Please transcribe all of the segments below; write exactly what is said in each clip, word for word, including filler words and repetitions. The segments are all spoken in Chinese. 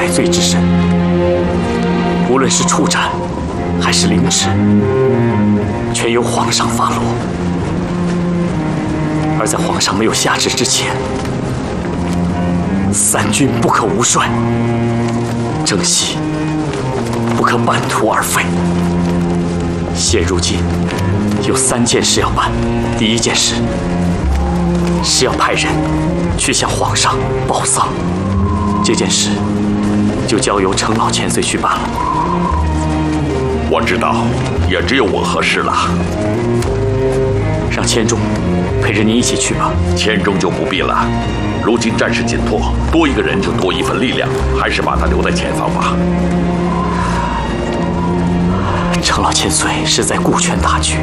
百岁之身，无论是处斩还是凌迟，全由皇上发落。而在皇上没有下旨之前，三军不可无帅，征西不可半途而废。现如今有三件事要办。第一件事是要派人去向皇上报丧，这件事就交由程老千岁去办了。 我知道，也只有我合适了。 让千钟陪着您一起去吧。 千钟就不必了，如今战事紧迫，多一个人就多一份力量，还是把他留在前方吧。 程老千岁是在顾全大局，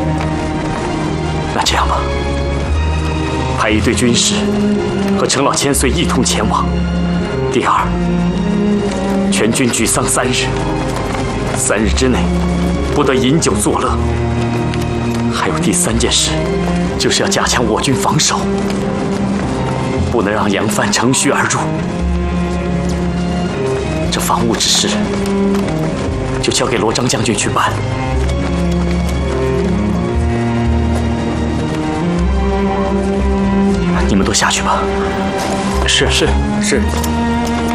那这样吧，派一队军士和程老千岁一同前往。第二，全军举丧三日，三日之内不得饮酒作乐。还有第三件事，就是要加强我军防守，不能让杨帆乘虚而入。这防务之事，就交给罗章将军去办。你们都下去吧。 是是是。